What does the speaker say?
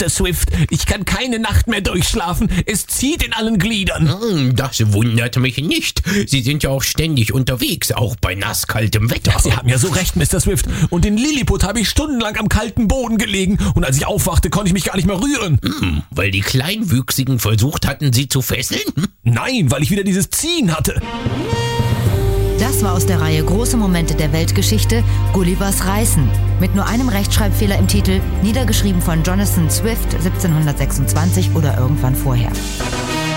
Mr. Swift. Ich kann keine Nacht mehr durchschlafen. Es zieht in allen Gliedern. Das wundert mich nicht. Sie sind ja auch ständig unterwegs, auch bei nasskaltem Wetter. Ja, Sie haben ja so recht, Mr. Swift. Und in Lilliput habe ich stundenlang am kalten Boden gelegen. Und als ich aufwachte, konnte ich mich gar nicht mehr rühren. Weil die Kleinwüchsigen versucht hatten, Sie zu fesseln? Nein, weil ich wieder dieses Ziehen hatte. Das war aus der Reihe Große Momente der Weltgeschichte, Gullivers Reißen. Mit nur einem Rechtschreibfehler im Titel, niedergeschrieben von Jonathan Swift 1726 oder irgendwann vorher.